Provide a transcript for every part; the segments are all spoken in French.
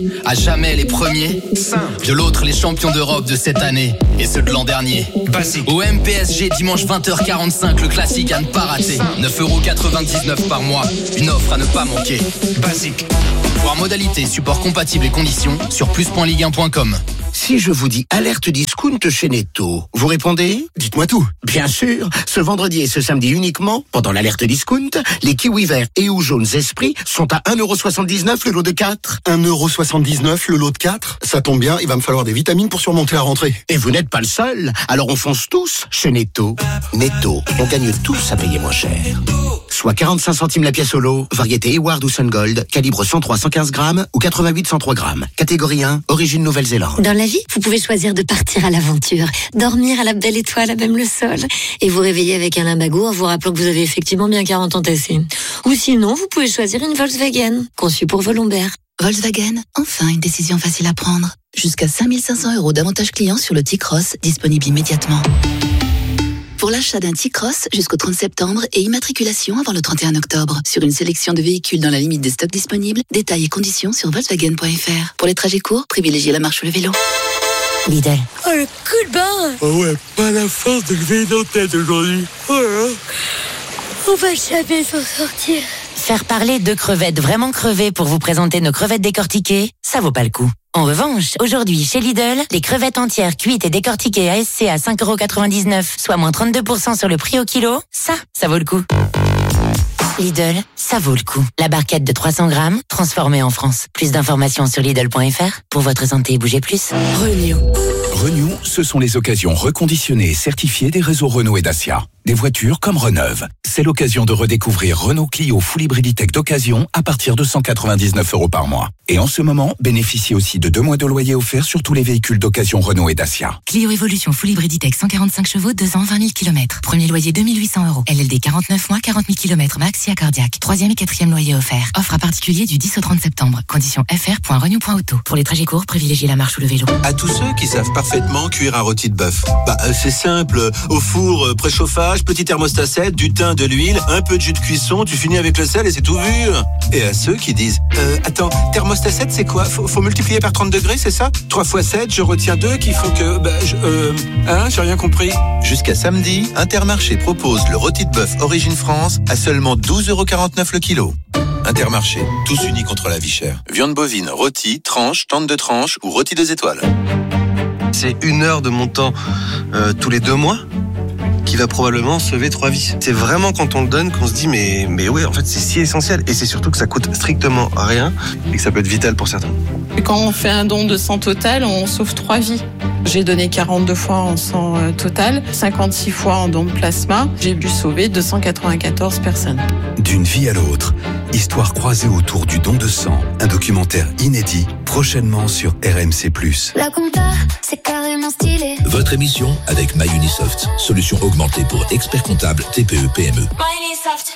à jamais les premiers. De l'autre, les champions d'Europe de cette année et ceux de l'an dernier. Basique. Au MPSG, dimanche 20h45, le classique à ne pas rater. 9,99€ par mois, une offre à ne pas manquer. Basique. Voir modalités, support compatible et conditions sur plus.ligue1.com. Si je vous dis alerte discount chez Netto, vous répondez ? Dites-moi tout. Bien sûr, ce vendredi et ce samedi uniquement, pendant l'alerte discount, les kiwis verts et ou jaunes Esprit sont à 1,79€ le lot de 4. 1,79€ le lot de 4 ? Ça tombe bien, il va me falloir des vitamines pour surmonter la rentrée. Et vous n'êtes pas le seul, alors on fonce tous chez Netto. Netto, on gagne tous à payer moins cher. Soit 45 centimes la pièce au lot, variété Eward ou Sun Gold, calibre 103-115 grammes ou 88-103 grammes. Catégorie 1, origine Nouvelle-Zélande. Dans la vie, vous pouvez choisir de partir à l'aventure, dormir à la belle étoile à même le sol, et vous réveiller avec un limbago en vous rappelant que vous avez effectivement bien 40 ans tassés. Ou sinon, vous pouvez choisir une Volkswagen, conçue pour vos lombaires. Volkswagen, enfin une décision facile à prendre. Jusqu'à 5 500€ d'avantages clients sur le T-Cross, disponible immédiatement. Pour l'achat d'un T-Cross jusqu'au 30 septembre et immatriculation avant le 31 octobre. Sur une sélection de véhicules dans la limite des stocks disponibles, détails et conditions sur Volkswagen.fr. Pour les trajets courts, privilégiez la marche ou le vélo. Lidl. Oh, le coup de barre! Oh ouais, pas la force de lever nos têtes aujourd'hui. Oh là. On va jamais s'en sortir. Faire parler de crevettes vraiment crevées pour vous présenter nos crevettes décortiquées, ça vaut pas le coup. En revanche, aujourd'hui, chez Lidl, les crevettes entières cuites et décortiquées ASC à 5,99€, soit moins 32% sur le prix au kilo, ça vaut le coup. Lidl, ça vaut le coup. La barquette de 300 grammes, transformée en France. Plus d'informations sur Lidl.fr. Pour votre santé, bougez plus. Renew, ce sont les occasions reconditionnées et certifiées des réseaux Renault et Dacia. Des voitures comme Reneuve. C'est l'occasion de redécouvrir Renault Clio Full Hybrid Tech d'occasion à partir de 199€ par mois. Et en ce moment, bénéficiez aussi de 2 mois de loyer offerts sur tous les véhicules d'occasion Renault et Dacia. Clio Evolution Full Hybrid Tech 145 chevaux, 2 ans, 20 000 km. Premier loyer 2 800€. LLD 49 mois, 40 000 km max et cardiaque. 3e et 4e loyer offert. Offre à particulier du 10 au 30 septembre. Conditions fr.renew.auto. Pour les trajets courts, privilégiez la marche ou le vélo. À tous ceux qui savent parfaitement cuire un rôti de bœuf. C'est simple. Au four, préchauffage, petit thermostat 7, du thym, de l'huile, un peu de jus de cuisson, tu finis avec le sel et c'est tout vu. Et à ceux qui disent attends, thermostat 7 c'est quoi ? Faut multiplier par 30 degrés, c'est ça ? 3 x 7, je retiens 2 qui font que... j'ai rien compris. Jusqu'à samedi, Intermarché propose le rôti de bœuf Origine France à seulement 12,49€ le kilo. Intermarché, tous unis contre la vie chère. Viande bovine, rôti, tranche, tente de tranche ou rôti 2 étoiles. C'est 1 heure de mon temps tous les 2 mois qui va probablement sauver 3 vies. C'est vraiment quand on le donne qu'on se dit mais ouais, en fait c'est si essentiel et c'est surtout que ça coûte strictement rien et que ça peut être vital pour certains. Quand on fait un don de sang total, on sauve 3 vies. J'ai donné 42 fois en sang total, 56 fois en don de plasma. J'ai dû sauver 294 personnes. D'une vie à l'autre, histoire croisée autour du don de sang, un documentaire inédit, prochainement sur RMC+. La compta, c'est carrément stylé. Votre émission avec MyUnisoft, solution augmentée pour experts comptables TPE PME. MyUnisoft.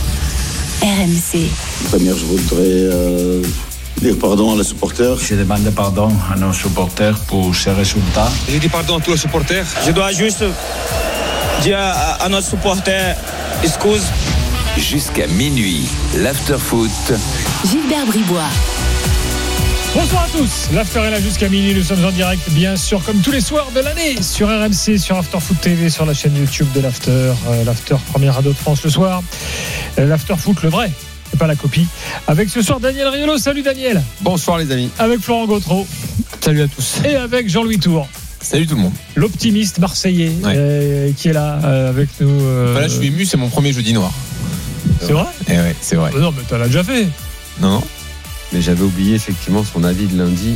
RMC. Première, je voudrais dire pardon à les supporters. Je demande pardon à nos supporters pour ces résultats. Je dis pardon à tous les supporters. Je dois juste dire à notre supporter excuse. Jusqu'à minuit, l'after-foot. Gilbert Bribois. Bonsoir à tous, l'After est là jusqu'à minuit, nous sommes en direct bien sûr comme tous les soirs de l'année sur RMC, sur After Foot TV, sur la chaîne YouTube de l'After, l'After première radio de France le soir, l'After Foot le vrai, et pas la copie, avec ce soir Daniel Riolo, salut Daniel. Bonsoir les amis. Avec Florent Gautreau. Salut à tous. Et avec Jean-Louis Tour. Salut tout le monde. L'optimiste marseillais qui est là avec nous. Là je suis ému, c'est mon premier jeudi noir. C'est vrai ? Eh ouais, c'est vrai. Non mais tu l'as déjà fait. Non. Mais j'avais oublié effectivement son avis de lundi.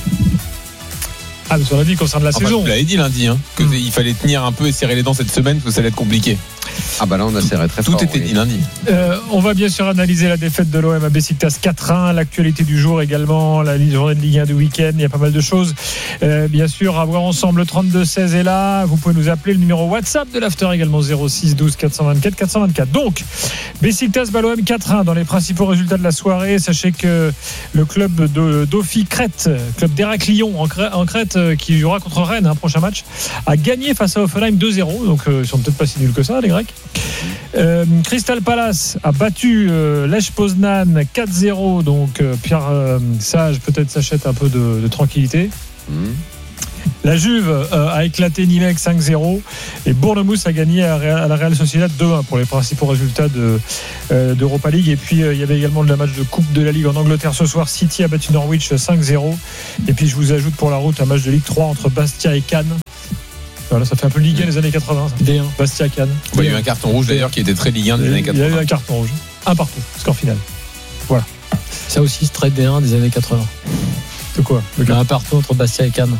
Ah, mais son avis concerne la saison. Tu l'avais dit lundi, qu'il fallait tenir un peu et serrer les dents cette semaine parce que ça allait être compliqué. Ah bah là on a serré très fort. Tout était dit lundi. On va bien sûr analyser la défaite de l'OM à Beşiktaş 4-1, l'actualité du jour également, la journée de Ligue 1 du week-end, il y a pas mal de choses. Bien sûr, à voir ensemble, le 32-16 est là, vous pouvez nous appeler, le numéro WhatsApp de l'After également 06 12 424 424. Donc, Beşiktaş bat l'OM 4-1 dans les principaux résultats de la soirée. Sachez que le club d'Ofi Crète, club d'Héraklion en Crète, qui jouera contre Rennes, un prochain match, a gagné face à Hoffenheim 2-0, donc ils sont peut-être pas si nuls que ça les Grecs. Crystal Palace a battu Lech Poznan 4-0, donc Pierre Sage peut-être s'achète un peu de tranquillité. La Juve a éclaté Nîmes 5-0 et Bournemouth a gagné à la Real Sociedad 2-1 pour les principaux résultats d'Europa League. Et puis il y avait également le match de Coupe de la Ligue en Angleterre ce soir. City a battu Norwich 5-0. Et puis je vous ajoute pour la route un match de Ligue 3 entre Bastia et Cannes. Voilà, ça fait un peu Ligue 1 des années 80. Ça. D1, Bastia, Cannes. Il y a eu un carton rouge d'ailleurs qui était très Ligue 1 des années 80. Il y a eu un carton rouge. Un partout, score final. Voilà. Ça aussi, c'est très D1 des années 80. C'est quoi un partout entre Bastia et Cannes.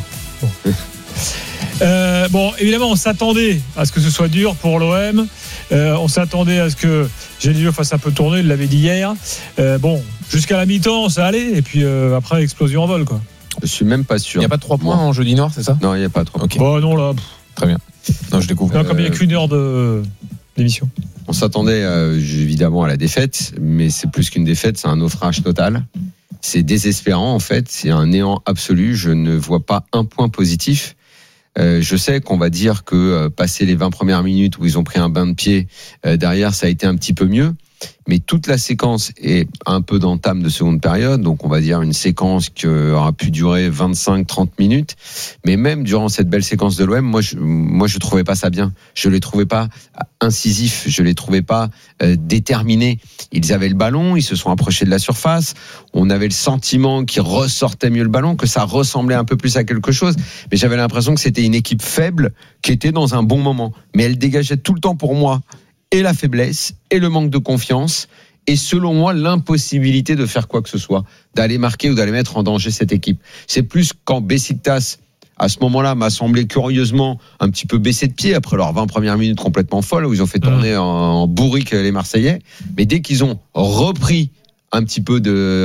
Bon, évidemment, on s'attendait à ce que ce soit dur pour l'OM. On s'attendait à ce que Genesio fasse un peu tourner, il l'avait dit hier. Bon, jusqu'à la mi-temps, ça allait. Et puis après, explosion en vol, quoi. Je suis même pas sûr. Il n'y a pas de 3 points en jeudi noir, c'est ça ? Non, il n'y a pas de 3 points. Bon, non, là. Très bien. Non, je découvre. Non, comme il n'y a qu'une heure d'émission. On s'attendait évidemment à la défaite, mais c'est plus qu'une défaite, c'est un naufrage total. C'est désespérant en fait, c'est un néant absolu. Je ne vois pas un point positif. Je sais qu'on va dire que passer les 20 premières minutes où ils ont pris un bain de pied, derrière ça a été un petit peu mieux. Mais toute la séquence est un peu d'entame de seconde période, donc on va dire une séquence qui aura pu durer 25-30 minutes. Mais même durant cette belle séquence de l'OM, moi je trouvais pas ça bien. Je les trouvais pas incisifs, je les trouvais pas déterminés. Ils avaient le ballon, ils se sont approchés de la surface. On avait le sentiment qu'ils ressortaient mieux le ballon, que ça ressemblait un peu plus à quelque chose. Mais j'avais l'impression que c'était une équipe faible qui était dans un bon moment. Mais elle dégageait tout le temps pour moi et la faiblesse, et le manque de confiance, et selon moi, l'impossibilité de faire quoi que ce soit, d'aller marquer ou d'aller mettre en danger cette équipe. C'est plus quand Besiktas, à ce moment-là, m'a semblé curieusement un petit peu baissé de pied, après leurs 20 premières minutes complètement folles, où ils ont fait tourner en bourrique les Marseillais, mais dès qu'ils ont repris un petit peu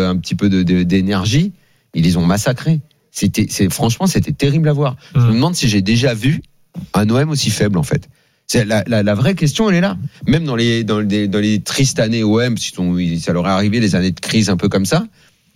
d'énergie, ils les ont massacrés. Franchement, c'était terrible à voir. Je me demande si j'ai déjà vu un OM aussi faible, en fait. C'est la vraie question, elle est là. Même dans les tristes années OM, si ça leur est arrivé, les années de crise un peu comme ça,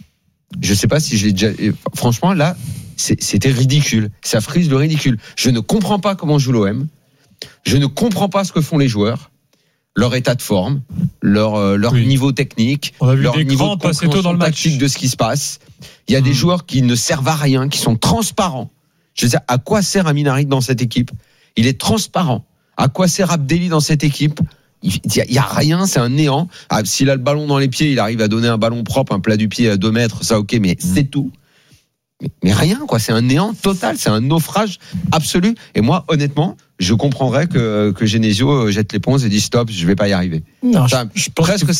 je sais pas si je l'ai déjà. Franchement, là, c'était ridicule. Ça frise le ridicule. Je ne comprends pas comment joue l'OM. Je ne comprends pas ce que font les joueurs, leur état de forme, leur niveau technique, leur niveau de compréhension tactique de ce qui se passe. Il y a des joueurs qui ne servent à rien, qui sont transparents. Je veux dire, à quoi sert Aminarik dans cette équipe ? Il est transparent. À quoi sert Abdelli dans cette équipe ? Il y a rien, c'est un néant. S'il a le ballon dans les pieds, il arrive à donner un ballon propre, un plat du pied à 2 mètres, ça ok, mais c'est tout. Mais rien, quoi. C'est un néant total, c'est un naufrage absolu. Et moi, honnêtement, je comprendrais que Genesio jette l'éponge et dit stop, je vais pas y arriver. Non, je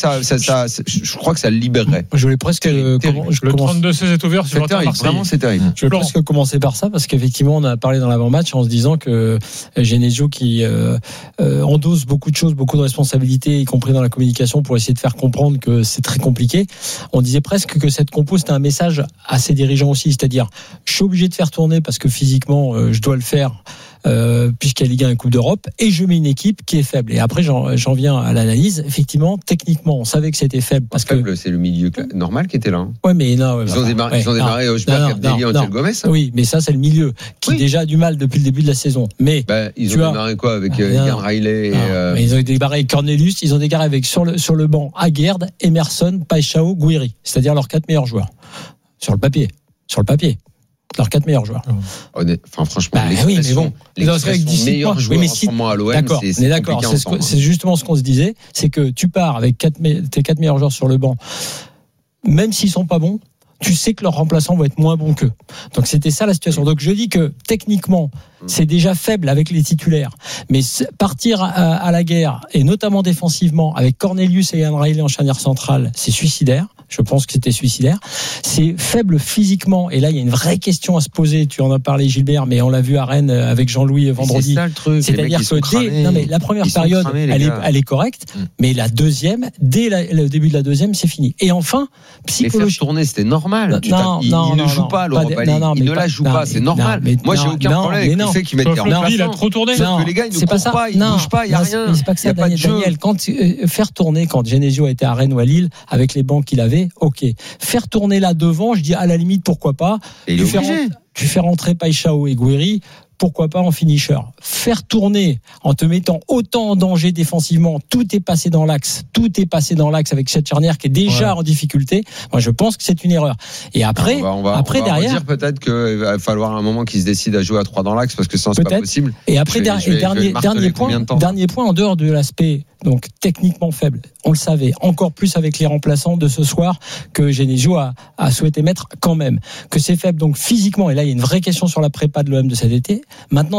crois que ça le libérerait. Je voulais presque le 32-16 est ouvert sur le terrain. Vraiment, c'est terrible. Je voulais presque commencer par ça parce qu'effectivement, on a parlé dans l'avant-match en se disant que Genesio qui endosse beaucoup de choses, beaucoup de responsabilités, y compris dans la communication, pour essayer de faire comprendre que c'est très compliqué. On disait presque que cette compo c'était un message à ses dirigeants aussi, c'est-à-dire je suis obligé de faire tourner parce que physiquement je dois le faire. Puisqu'il y a Ligue 1 et Coupe d'Europe, et je mets une équipe qui est faible. Et après, j'en viens à l'analyse. Effectivement, techniquement, on savait que c'était faible parce que c'est le milieu normal qui était là. Hein. Ouais, mais non. Ils ont démarré Ojbjerg, Abdelli, Angel Gomez. Oui, mais ça, c'est le milieu qui déjà a du mal depuis le début de la saison. Mais ils ont démarré quoi avec Ian Riley Ils ont démarré avec Cornelius. Ils ont démarré avec sur le banc Aguerd, Emerson, Paixão, Guiri, c'est-à-dire leurs 4 meilleurs joueurs sur le papier. Leurs 4 meilleurs joueurs. Enfin, franchement, l'expression meilleurs joueurs en ce moment à l'OM, c'est d'accord. C'est justement ce qu'on se disait, c'est que tu pars avec tes 4 meilleurs joueurs sur le banc, même s'ils sont pas bons, tu sais que leurs remplaçants vont être moins bons qu'eux. Donc c'était ça la situation. Donc je dis que techniquement, c'est déjà faible avec les titulaires, mais partir à la guerre, et notamment défensivement, avec Cornelius et Ian Riley en charnière centrale, c'est suicidaire. Je pense que c'était suicidaire. C'est faible physiquement. Et là, il y a une vraie question à se poser. Tu en as parlé, Gilbert, mais on l'a vu à Rennes avec Jean-Louis vendredi. C'est ça le truc. C'est-à-dire que la première période, elle est correcte, mais la deuxième, dès le début de la deuxième, c'est fini. Et enfin, psychologiquement. Mais faire tourner, c'était normal. Il ne joue pas, l'Europa League. Il ne la joue pas, c'est normal. Moi, j'ai aucun problème avec le fait qu'ils mettent des remplaçants. Il a trop tourné. Sauf que les gars, ils ne courent pas, ils ne bougent pas, il n'y a rien. C'est pas que ça, Daniel. Faire tourner, quand Genesio était à Rennes ou à Lille, avec les bancs qu'il avait, ok. Faire tourner là devant, je dis à la limite pourquoi pas. Tu fais rentrer Paixão et Guiri. pourquoi pas en finisher. Faire tourner en te mettant autant en danger défensivement, tout est passé dans l'axe avec cette charnière qui est déjà en difficulté. Moi, je pense que c'est une erreur. Et après, on va derrière, dire peut-être qu'il va falloir un moment qu'ils se décident à jouer à 3 dans l'axe parce que sinon c'est pas possible. Et après, dernier point en dehors de l'aspect donc techniquement faible. On le savait encore plus avec les remplaçants de ce soir que Genesio a souhaité mettre quand même. Que c'est faible donc physiquement. Et là, il y a une vraie question sur la prépa de l'OM de cet été. Maintenant,